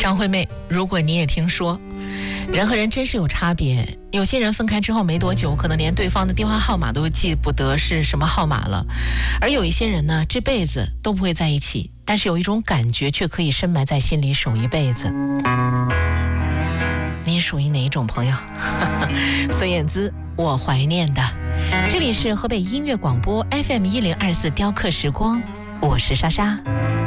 张惠妹，如果你也听说，人和人真是有差别。有些人分开之后没多久，可能连对方的电话号码都记不得是什么号码了，而有一些人呢，这辈子都不会在一起，但是有一种感觉却可以深埋在心里守一辈子。你属于哪一种朋友？孙燕姿，我怀念的。这里是河北音乐广播 FM 1024雕刻时光，我是莎莎。